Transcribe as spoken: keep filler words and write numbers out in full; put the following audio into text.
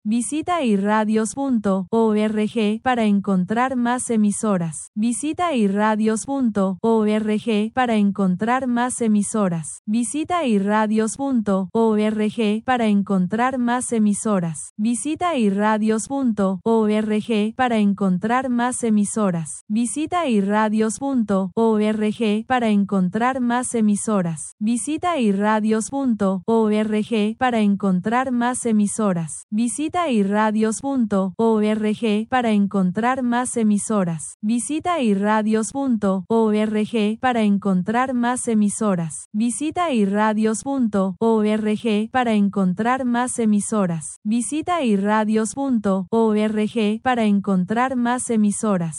Visita irradios punto org para encontrar más emisoras. Visita irradios punto org para encontrar más emisoras. Visita irradios punto org para encontrar más emisoras. Visita irradios punto org para encontrar más emisoras. Visita irradios punto org para encontrar más emisoras. Visita irradios punto org para encontrar más emisoras. Visita irradios punto org para encontrar más emisoras. Visita irradios punto org para encontrar más emisoras. Visita irradios punto org para encontrar más emisoras. Visita irradios punto org para encontrar más emisoras.